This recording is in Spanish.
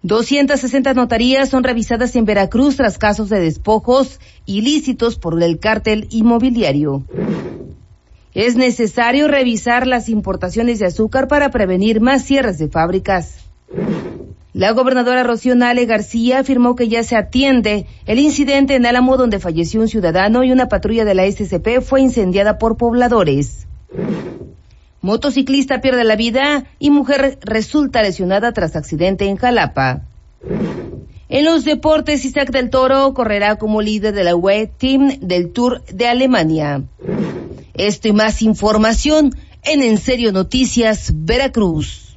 260 notarías son revisadas en Veracruz tras casos de despojos ilícitos por el cártel inmobiliario. Es necesario revisar las importaciones de azúcar para prevenir más cierres de fábricas. La gobernadora Rocío Nale García afirmó que ya se atiende el incidente en Álamo donde falleció un ciudadano y una patrulla de la SCP fue incendiada por pobladores. Motociclista pierde la vida y mujer resulta lesionada tras accidente en Jalapa. En los deportes, Isaac del Toro correrá como líder de la UE Team del Tour de Alemania. Esto y más información en Serio Noticias Veracruz.